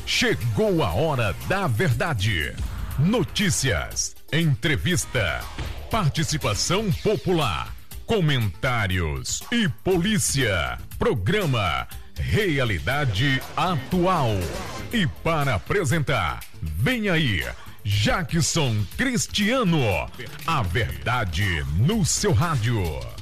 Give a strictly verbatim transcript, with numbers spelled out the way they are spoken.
Chegou a hora da verdade. Notícias, entrevista, participação popular, comentários e polícia. Programa Realidade Atual. E para apresentar, vem aí, Jackson Cristiano. A verdade no seu rádio.